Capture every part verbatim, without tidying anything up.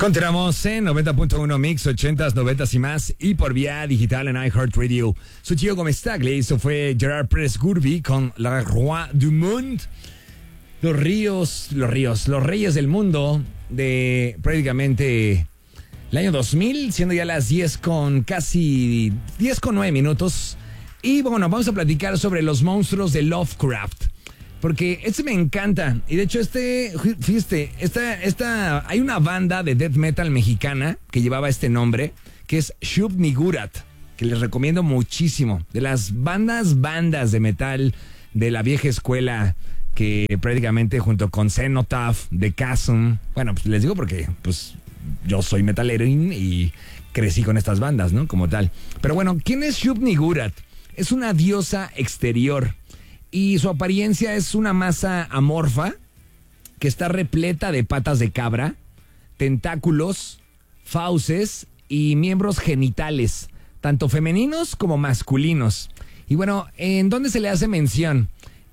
Continuamos en noventa punto uno Mix, ochentas, noventas y más, y por vía digital en iHeartRadio. Soy Gio Gomestaglia, eso fue Gerard Pérez Gurbi con La Roi du Monde. Los ríos, los ríos, los reyes del mundo de prácticamente el año dos mil, siendo ya las diez con casi diez con nueve minutos. Y bueno, vamos a platicar sobre los monstruos de Lovecraft. Porque este me encanta. Y de hecho este, fíjate, esta, esta, hay una banda de death metal mexicana que llevaba este nombre, que es Shub Niggurath, que les recomiendo muchísimo. De las bandas, bandas de metal de la vieja escuela, que prácticamente junto con Cenotaph, The Chasm, bueno, pues les digo porque pues yo soy metalero y crecí con estas bandas, ¿no? Como tal. Pero bueno, ¿quién es Shub Niggurath? Es una diosa exterior. Y su apariencia es una masa amorfa que está repleta de patas de cabra, tentáculos, fauces y miembros genitales, tanto femeninos como masculinos. Y bueno, ¿en dónde se le hace mención?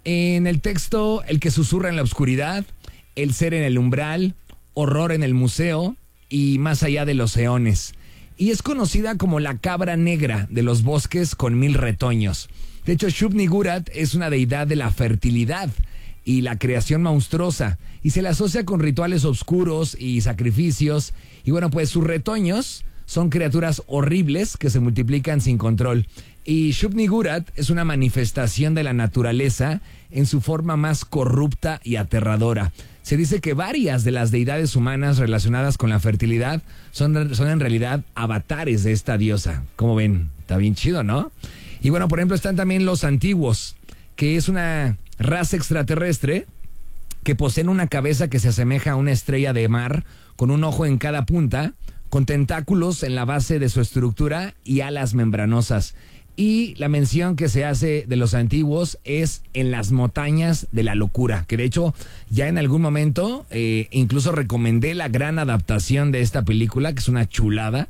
En el texto El que susurra en la oscuridad, El ser en el umbral, Horror en el museo y Más allá de los eones. Y es conocida como la cabra negra de los bosques con mil retoños. De hecho, Shub Niggurath es una deidad de la fertilidad y la creación monstruosa, y se le asocia con rituales oscuros y sacrificios. Y bueno, pues sus retoños son criaturas horribles que se multiplican sin control. Y Shub Niggurath es una manifestación de la naturaleza en su forma más corrupta y aterradora. Se dice que varias de las deidades humanas relacionadas con la fertilidad son, son en realidad avatares de esta diosa. ¿Cómo ven? Está bien chido, ¿no? Y bueno, por ejemplo, están también los antiguos, que es una raza extraterrestre que poseen una cabeza que se asemeja a una estrella de mar, con un ojo en cada punta, con tentáculos en la base de su estructura y alas membranosas. Y la mención que se hace de los antiguos es en las montañas de la locura, que de hecho ya en algún momento eh, incluso recomendé la gran adaptación de esta película, que es una chulada.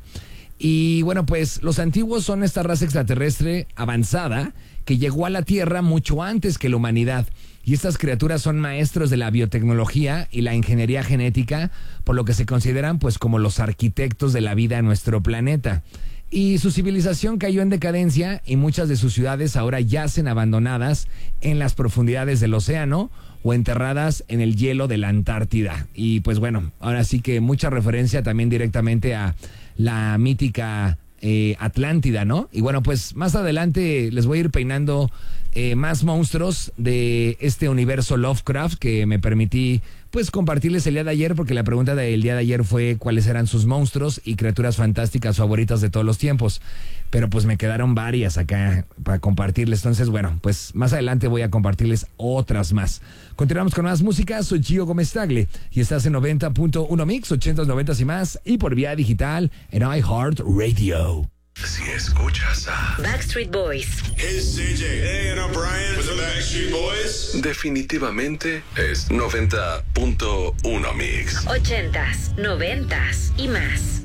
Y bueno, pues los antiguos son esta raza extraterrestre avanzada que llegó a la Tierra mucho antes que la humanidad. Y estas criaturas son maestros de la biotecnología y la ingeniería genética, por lo que se consideran pues como los arquitectos de la vida en nuestro planeta. Y su civilización cayó en decadencia y muchas de sus ciudades ahora yacen abandonadas en las profundidades del océano o enterradas en el hielo de la Antártida. Y pues bueno, ahora sí que mucha referencia también directamente a la mítica eh, Atlántida, ¿no? Y bueno, pues más adelante les voy a ir peinando eh, más monstruos de este universo Lovecraft que me permití pues compartirles el día de ayer, porque la pregunta del día de ayer fue cuáles eran sus monstruos y criaturas fantásticas favoritas de todos los tiempos. Pero pues me quedaron varias acá para compartirles. Entonces, bueno, pues más adelante voy a compartirles otras más. Continuamos con más música. Soy Gio Gomestaglia y estás en noventa punto uno Mix, ochentas, noventas y más, y por vía digital en iHeartRadio. Si escuchas a Backstreet Boys, Hey C J, hey, and I'm Brian with the Backstreet Boys, definitivamente es noventa punto uno Mix. ochentas, noventas y más.